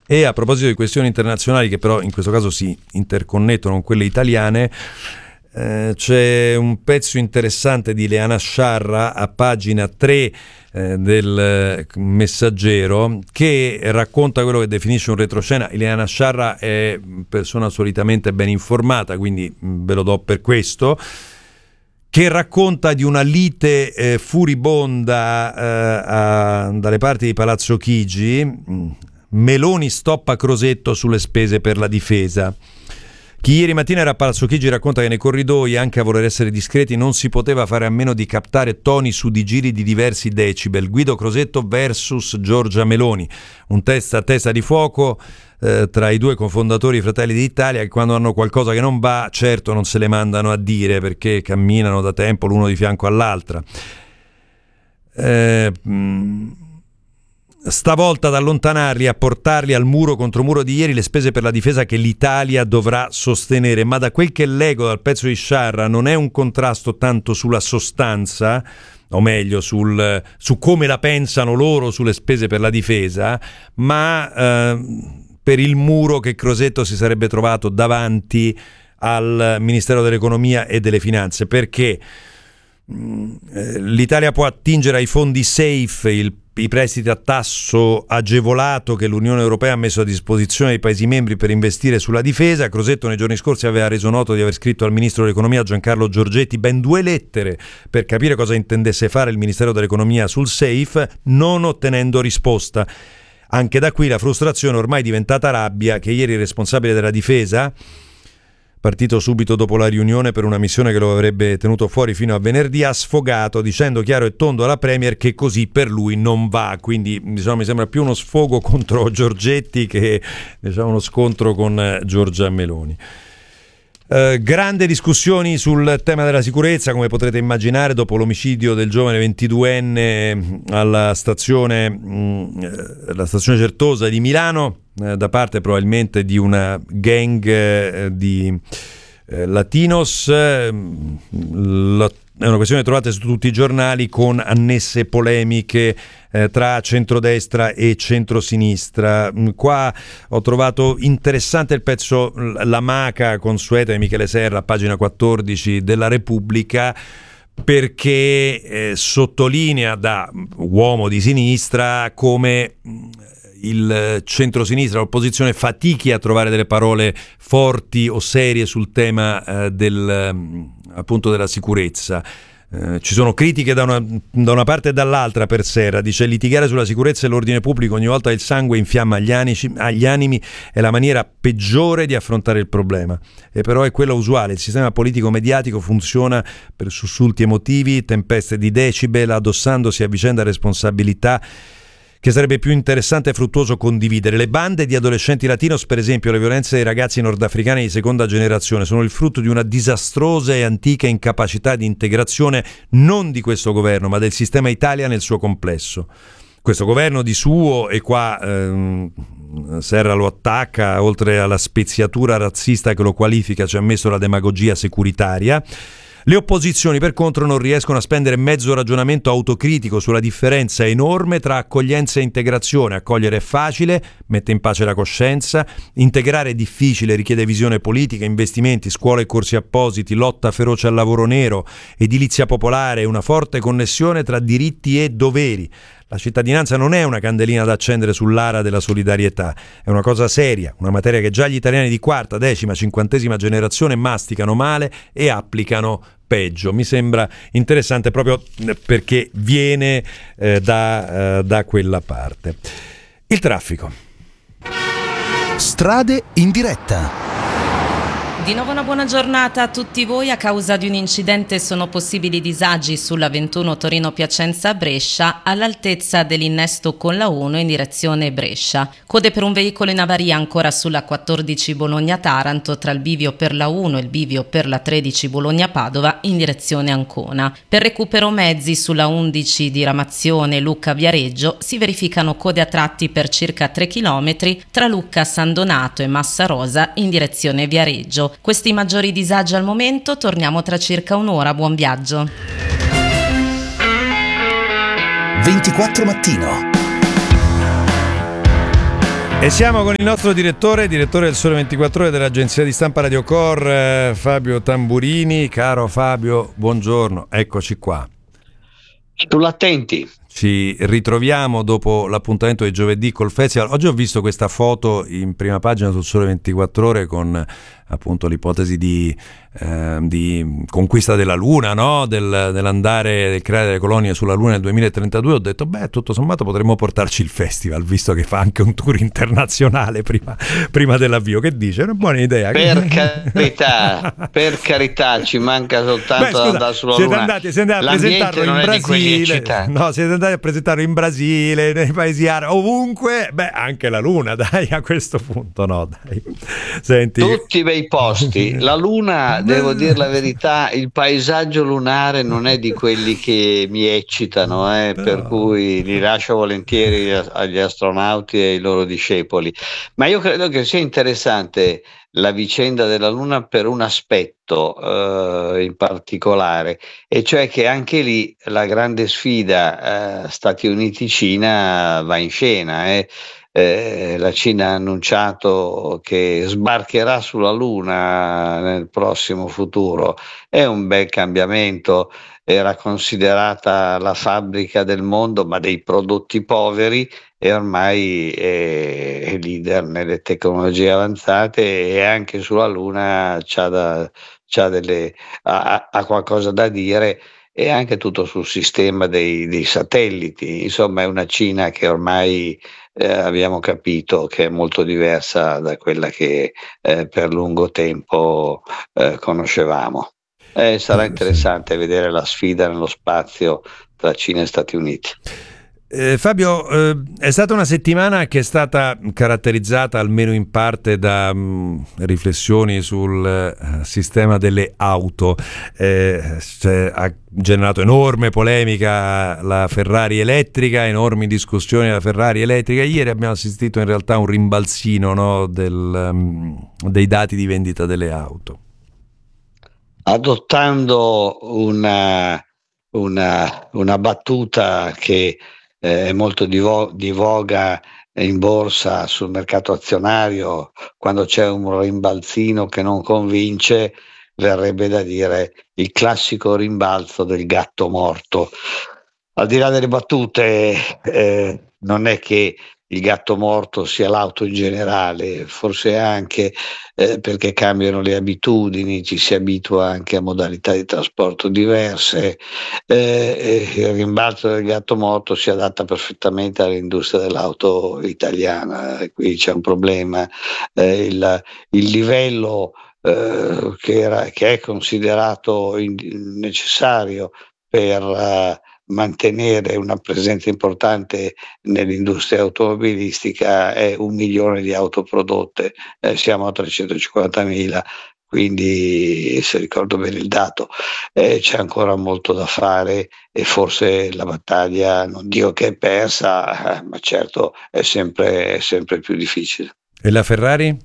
E a proposito di questioni internazionali che però in questo caso si interconnettono con quelle italiane, c'è un pezzo interessante di Leana Sciarra a pagina 3 del Messaggero che racconta quello che definisce un retroscena. Leana Sciarra è persona solitamente ben informata, quindi ve lo do per questo, che racconta di una lite furibonda dalle parti di Palazzo Chigi. Meloni stoppa Crosetto sulle spese per la difesa. Chi ieri mattina era a Palazzo Chigi racconta che nei corridoi, anche a voler essere discreti, non si poteva fare a meno di captare toni su di giri di diversi decibel. Guido Crosetto versus Giorgia Meloni, un testa a testa di fuoco tra i due cofondatori Fratelli d'Italia, che quando hanno qualcosa che non va, certo non se le mandano a dire perché camminano da tempo l'uno di fianco all'altra. Stavolta ad allontanarli, a portarli al muro contro muro di ieri le spese per la difesa che l'Italia dovrà sostenere, ma da quel che leggo dal pezzo di Sciarra non è un contrasto tanto sulla sostanza, o meglio su come la pensano loro sulle spese per la difesa, ma per il muro che Crosetto si sarebbe trovato davanti al Ministero dell'Economia e delle Finanze, perché l'Italia può attingere ai fondi SAFE, i prestiti a tasso agevolato che l'Unione Europea ha messo a disposizione dei Paesi membri per investire sulla difesa. Crosetto nei giorni scorsi aveva reso noto di aver scritto al Ministro dell'Economia Giancarlo Giorgetti ben 2 lettere per capire cosa intendesse fare il Ministero dell'Economia sul SAFE, non ottenendo risposta. Anche da qui la frustrazione ormai diventata rabbia che ieri il responsabile della difesa, partito subito dopo la riunione per una missione che lo avrebbe tenuto fuori fino a venerdì, ha sfogato dicendo chiaro e tondo alla Premier che così per lui non va. Quindi mi sembra più uno sfogo contro Giorgetti che uno scontro con Giorgia Meloni. Grande discussione sul tema della sicurezza, come potrete immaginare, dopo l'omicidio del giovane 22enne alla stazione Certosa di Milano da parte probabilmente di una gang di latinos. È una questione trovata su tutti i giornali con annesse polemiche tra centrodestra e centrosinistra. Qua ho trovato interessante il pezzo La Maca consueta di Michele Serra a pagina 14 della Repubblica, perché sottolinea da uomo di sinistra come il centrosinistra, l'opposizione fatichi a trovare delle parole forti o serie sul tema appunto della sicurezza. Ci sono critiche da una parte e dall'altra per Serra. Dice: litigare sulla sicurezza e l'ordine pubblico ogni volta che il sangue infiamma gli animi è la maniera peggiore di affrontare il problema, e però è quella usuale. Il sistema politico mediatico funziona per sussulti emotivi, tempeste di decibel, addossandosi a vicenda responsabilità che sarebbe più interessante e fruttuoso condividere. Le bande di adolescenti latinos, per esempio, le violenze dei ragazzi nordafricani di seconda generazione, sono il frutto di una disastrosa e antica incapacità di integrazione non di questo governo, ma del sistema Italia nel suo complesso. Questo governo di suo, e qua Serra lo attacca, oltre alla speziatura razzista che lo qualifica, ci ha messo la demagogia securitaria. Le opposizioni, per contro, non riescono a spendere mezzo ragionamento autocritico sulla differenza enorme tra accoglienza e integrazione. Accogliere è facile, mette in pace la coscienza; integrare è difficile, richiede visione politica, investimenti, scuole e corsi appositi, lotta feroce al lavoro nero, edilizia popolare e una forte connessione tra diritti e doveri. La cittadinanza non è una candelina da accendere sull'ara della solidarietà, è una cosa seria, una materia che già gli italiani di quarta, decima, cinquantesima generazione masticano male e applicano peggio. Mi sembra interessante proprio perché viene da quella parte. Il traffico. Strade in diretta. Di nuovo una buona giornata a tutti voi. A causa di un incidente sono possibili disagi sulla 21 Torino-Piacenza-Brescia all'altezza dell'innesto con la 1 in direzione Brescia. Code per un veicolo in avaria ancora sulla 14 Bologna-Taranto tra il bivio per la 1 e il bivio per la 13 Bologna-Padova in direzione Ancona. Per recupero mezzi sulla 11 diramazione Lucca-Viareggio si verificano code a tratti per circa 3 km tra Lucca San Donato e Massa Rosa in direzione Viareggio. Questi maggiori disagi al momento, torniamo tra circa un'ora. Buon viaggio. 24 mattino. E siamo con il nostro direttore del Sole 24 Ore dell'agenzia di stampa Radio Cor, Fabio Tamburini. Caro Fabio, buongiorno, eccoci qua. Sull'attenti. Ci ritroviamo dopo l'appuntamento di giovedì col festival. Oggi ho visto questa foto in prima pagina sul Sole 24 Ore con appunto l'ipotesi di conquista della Luna, no? Dell'andare, del creare delle colonie sulla Luna nel 2032. Ho detto, tutto sommato potremmo portarci il festival, visto che fa anche un tour internazionale prima dell'avvio. Che dice? È una buona idea. Per carità, ci manca soltanto da andare sulla Luna. Siete andati a presentarlo in Brasile. No, siete andati a presentarlo in Brasile, nei paesi arabi, ovunque. Anche la Luna, dai, a questo punto, no, dai. Senti. Tutti bei posti. La Luna, devo dire la verità, il paesaggio lunare non è di quelli che mi eccitano, per cui li lascio volentieri agli astronauti e ai loro discepoli. Ma io credo che sia interessante la vicenda della Luna per un aspetto in particolare, e cioè che anche lì la grande sfida Stati Uniti-Cina va in scena. La Cina ha annunciato che sbarcherà sulla Luna nel prossimo futuro. È un bel cambiamento. Era considerata la fabbrica del mondo, ma dei prodotti poveri, e ormai è leader nelle tecnologie avanzate, e anche sulla Luna ha qualcosa da dire, e anche tutto sul sistema dei satelliti. Insomma, è una Cina che ormai abbiamo capito che è molto diversa da quella che per lungo tempo conoscevamo. Sarà interessante vedere la sfida nello spazio tra Cina e Stati Uniti. Fabio, è stata una settimana che è stata caratterizzata almeno in parte da riflessioni sul sistema delle auto. Ha generato enorme polemica la Ferrari elettrica, enormi discussioni della Ferrari elettrica. Ieri abbiamo assistito in realtà a un rimbalzino, no, dei dati di vendita delle auto, adottando una battuta che è molto di voga in borsa, sul mercato azionario. Quando c'è un rimbalzino che non convince, verrebbe da dire il classico rimbalzo del gatto morto. Al di là delle battute, non è che il gatto morto sia l'auto in generale, forse anche perché cambiano le abitudini, ci si abitua anche a modalità di trasporto diverse. Il rimbalzo del gatto morto si adatta perfettamente all'industria dell'auto italiana. Qui c'è un problema. Il livello che è considerato necessario per mantenere una presenza importante nell'industria automobilistica è 1 milione di auto prodotte, siamo a 350.000, quindi, se ricordo bene il dato, c'è ancora molto da fare, e forse la battaglia, non dico che è persa, ma certo è sempre più difficile. E la Ferrari?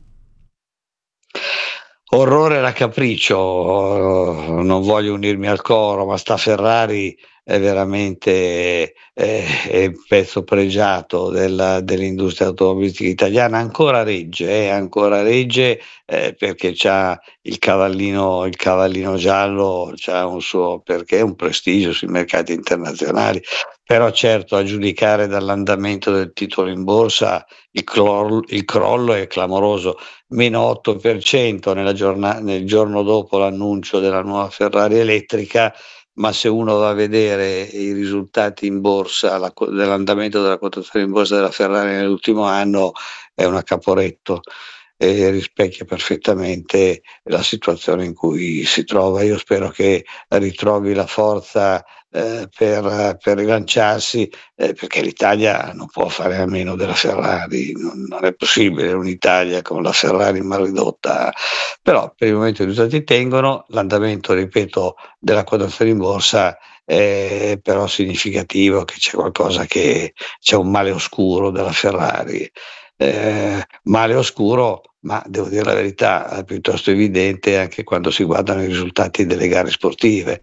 Orrore da capriccio, non voglio unirmi al coro, ma sta Ferrari è veramente il pezzo pregiato dell'industria automobilistica italiana. Ancora regge perché c'ha il cavallino giallo, c'ha un suo perché, un prestigio sui mercati internazionali. Però certo, a giudicare dall'andamento del titolo in borsa, il crollo è clamoroso, meno 8% nel giorno dopo l'annuncio della nuova Ferrari elettrica. Ma se uno va a vedere i risultati in borsa, dell'andamento della quotazione in borsa della Ferrari nell'ultimo anno, è un Caporetto, e rispecchia perfettamente la situazione in cui si trova. Io spero che ritrovi la forza per rilanciarsi, perché l'Italia non può fare a meno della Ferrari, non è possibile un'Italia con la Ferrari mal ridotta. Però per il momento i risultati tengono, l'andamento, ripeto, della quotazione in borsa è però significativo, che c'è qualcosa, che c'è un male oscuro della Ferrari. male oscuro, ma devo dire la verità, è piuttosto evidente anche quando si guardano i risultati delle gare sportive.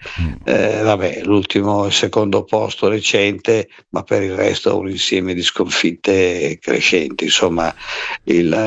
Il secondo posto recente, ma per il resto un insieme di sconfitte crescenti. Insomma,